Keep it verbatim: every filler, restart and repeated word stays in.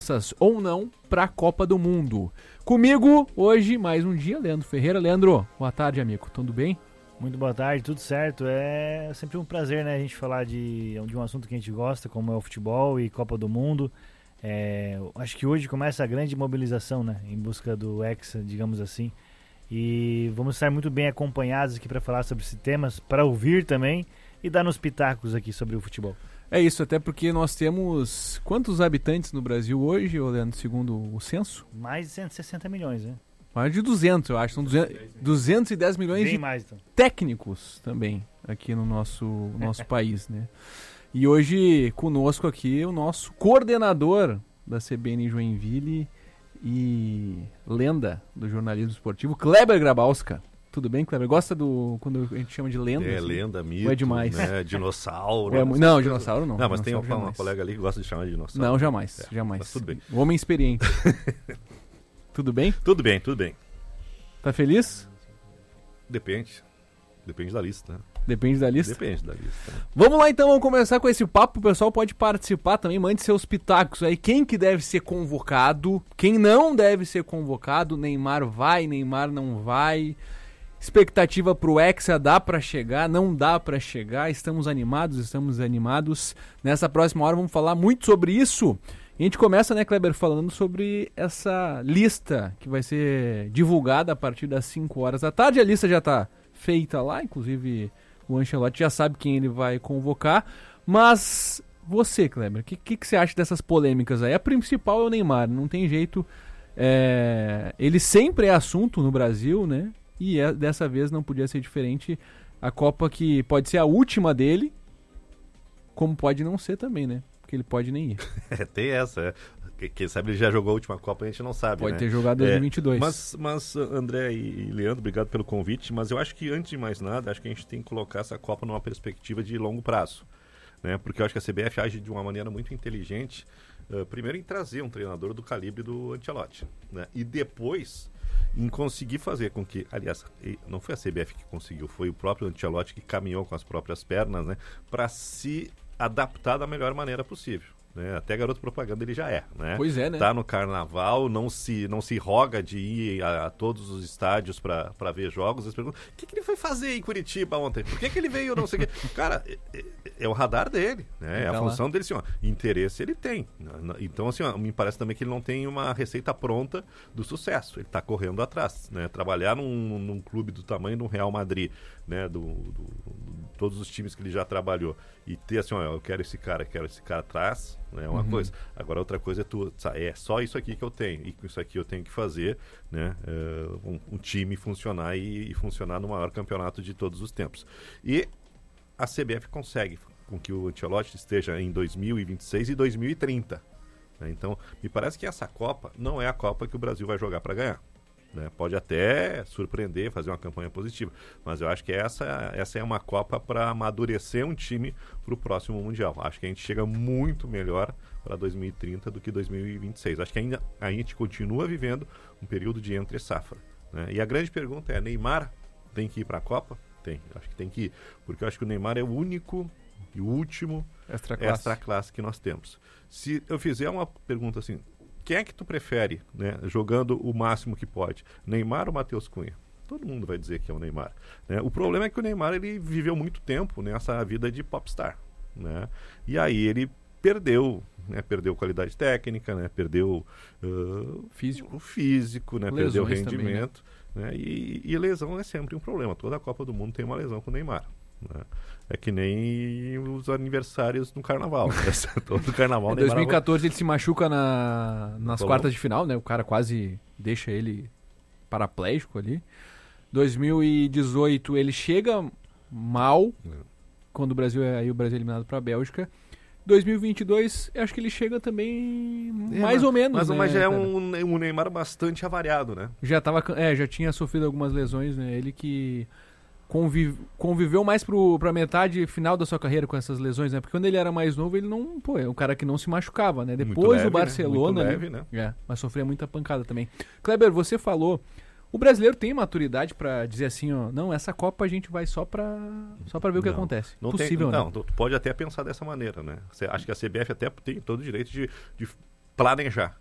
ou não para a Copa do Mundo. Comigo hoje, mais um dia, Leandro Ferreira. Leandro, boa tarde, amigo. Tudo bem? Muito boa tarde, tudo certo. É sempre um prazer, né, a gente falar de, de um assunto que a gente gosta, como é o futebol e Copa do Mundo. É, acho que hoje começa a grande mobilização, né, em busca do Hexa, digamos assim. E vamos estar muito bem acompanhados aqui para falar sobre esses temas, para ouvir também e dar nos pitacos aqui sobre o futebol. É isso, até porque nós temos quantos habitantes no Brasil hoje, Leandro, segundo o censo? Mais de cento e sessenta milhões, né? Mais de duzentos, eu acho. São duzentos, duzentos e dez milhões Bem de mais, então. técnicos também aqui no nosso, nosso país, né? E hoje conosco aqui o nosso coordenador da C B N Joinville e lenda do jornalismo esportivo, Kleber Grabowska. Tudo bem, Kleber? Gosta do quando a gente chama de lenda? É, assim? Lenda, mito, ou é demais? Né? Dinossauro. É, não, dinossauro não. Não, mas dinossauro tem uma, uma colega ali que gosta de chamar de dinossauro. Não, jamais, é, jamais. Mas tudo bem. O homem experiente. Tudo bem? Tudo bem, tudo bem. Tá feliz? Depende. Depende da lista. Depende da lista? Depende da lista. Vamos lá então, vamos começar com esse papo. O pessoal pode participar também, mande seus pitacos aí. Quem que deve ser convocado? Quem não deve ser convocado? Neymar vai, Neymar não vai. Expectativa pro Hexa, dá pra chegar, não dá pra chegar. Estamos animados, estamos animados. Nessa próxima hora vamos falar muito sobre isso. E a gente começa, né, Kleber, falando sobre essa lista que vai ser divulgada a partir das cinco horas da tarde. A lista já tá feita lá, inclusive o Ancelotti já sabe quem ele vai convocar. Mas você, Kleber, o que, que, que você acha dessas polêmicas aí? A principal é o Neymar, não tem jeito. É... Ele sempre é assunto no Brasil, né? E é, dessa vez não podia ser diferente. A Copa que pode ser a última dele, como pode não ser também, né? Porque ele pode nem ir. É, tem essa. É. Quem sabe ele já jogou a última Copa, a gente não sabe, Pode né? ter jogado em dois mil e vinte e dois. É, mas, mas, André e Leandro, obrigado pelo convite. Mas eu acho que, antes de mais nada, acho que a gente tem que colocar essa Copa numa perspectiva de longo prazo. Né? Porque eu acho que a C B F age de uma maneira muito inteligente. Uh, primeiro em trazer um treinador do calibre do Ancelotti. Né? E depois em conseguir fazer com que, aliás, não foi a C B F que conseguiu, foi o próprio Ancelotti que caminhou com as próprias pernas, né, para se adaptar da melhor maneira possível. Né? Até garoto propaganda ele já é, né? Pois é, né? Tá no carnaval, não se, não se roga de ir a, a todos os estádios para ver jogos. Eles perguntam, o que, que ele foi fazer em Curitiba ontem? Por que, que ele veio, não sei o quê? Cara, é, é o radar dele, né? É a função dele, assim, ó, interesse ele tem. Então, assim, ó, me parece também que ele não tem uma receita pronta do sucesso. Ele tá correndo atrás, né? Trabalhar num, num clube do tamanho do Real Madrid, né? Do, do, do, todos os times que ele já trabalhou e ter assim, ó, eu quero esse cara, quero esse cara atrás, né? Uma uhum. coisa. Agora outra coisa é tu, é só isso aqui que eu tenho e com isso aqui eu tenho que fazer, né? Uh, um, um time funcionar e, e funcionar no maior campeonato de todos os tempos. E a C B F consegue com que o Ancelotti esteja em dois mil e vinte e seis e dois mil e trinta. Né? Então, me parece que essa Copa não é a Copa que o Brasil vai jogar para ganhar. Né? Pode até surpreender, fazer uma campanha positiva, mas eu acho que essa, essa é uma Copa para amadurecer um time para o próximo Mundial. Acho que a gente chega muito melhor para dois mil e trinta do que dois mil e vinte e seis. Acho que ainda a gente continua vivendo um período de entre-safra. Né? E a grande pergunta é, Neymar tem que ir para a Copa? Tem, acho que tem que ir, porque eu acho que o Neymar é o único e o último extra classe. extra classe que nós temos. Se eu fizer uma pergunta assim, quem é que tu prefere, né, jogando o máximo que pode? Neymar ou Matheus Cunha? Todo mundo vai dizer que é o Neymar. Né? O problema é que o Neymar ele viveu muito tempo nessa vida de popstar. Né? E aí ele perdeu, né, perdeu qualidade técnica, né, perdeu uh, físico. o físico, né, perdeu rendimento. Também, né? Né? E, e lesão é sempre um problema. Toda a Copa do Mundo tem uma lesão com o Neymar. Né? É que nem os aniversários no carnaval. Né? Todo carnaval. Em dois mil e catorze ele se machuca na, nas Colom. quartas de final, né? O cara quase deixa ele paraplégico ali. dois mil e dezoito ele chega mal, é. quando o Brasil é, aí o Brasil é eliminado para a Bélgica. dois mil e vinte e dois, eu acho que ele chega também é, mais mas, ou menos. Mas, né, mas já é um, um Neymar bastante avariado, né? Já, tava, é, já tinha sofrido algumas lesões, né? Ele que convive, conviveu mais pro, pra metade final da sua carreira com essas lesões, né? Porque quando ele era mais novo, ele não, pô, é um cara que não se machucava, né? Depois leve, o Barcelona, né? Muito leve, né? É, mas sofria muita pancada também. Kleber, você falou, o brasileiro tem maturidade pra dizer assim, ó, não, essa Copa a gente vai só pra, só pra ver o que não, acontece. Não Possível, tem, né? Não, tu pode até pensar dessa maneira, né? Você acha que a C B F até tem todo o direito de, de planejar.